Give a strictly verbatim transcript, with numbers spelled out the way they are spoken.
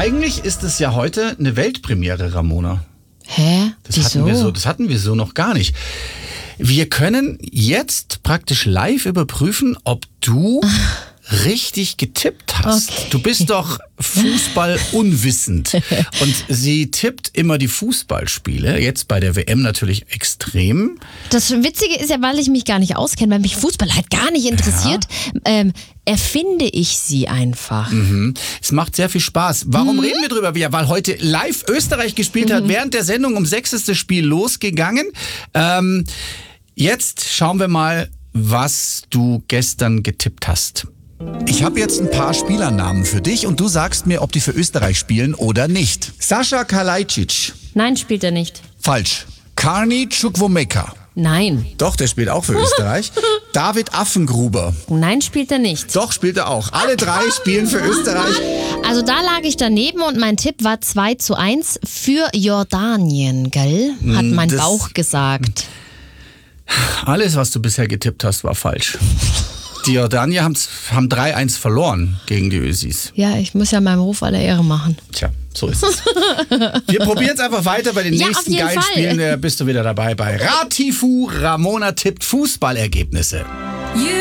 Eigentlich ist es ja heute eine Weltpremiere, Ramona. Hä? Das Wieso? hatten wir so, das hatten wir so noch gar nicht. Wir können jetzt praktisch live überprüfen, ob du richtig getippt hast. Okay. Du bist doch Fußball unwissend. Und sie tippt immer die Fußballspiele. Jetzt bei der W M natürlich extrem. Das Witzige ist ja, weil ich mich gar nicht auskenne, weil mich Fußball halt gar nicht interessiert, ja. ähm, erfinde ich sie einfach. Mhm. Es macht sehr viel Spaß. Warum mhm. reden wir drüber? Ja, weil heute live Österreich gespielt mhm. hat, während der Sendung um sechs ist das Spiel losgegangen. Ähm, jetzt schauen wir mal, was du gestern getippt hast. Ich habe jetzt ein paar Spielernamen für dich und du sagst mir, ob die für Österreich spielen oder nicht. Sascha Kalajdzic. Nein, spielt er nicht. Falsch. Carney Chukwuemeka. Nein. Doch, der spielt auch für Österreich. David Affengruber. Nein, spielt er nicht. Doch, spielt er auch. Alle drei spielen für Österreich. Also da lag ich daneben und mein Tipp war zwei zu eins für Jordanien, gell? Hat mein das Bauch gesagt. Alles, was du bisher getippt hast, war falsch. Die Jordanier haben drei eins verloren gegen die Ösis. Ja, ich muss ja meinem Ruf aller Ehre machen. Tja, so ist es. Wir probieren es einfach weiter. Bei den ja, nächsten geilen Fall. Spielen äh, bist du wieder dabei bei Ratifu. Ramona tippt Fußballergebnisse.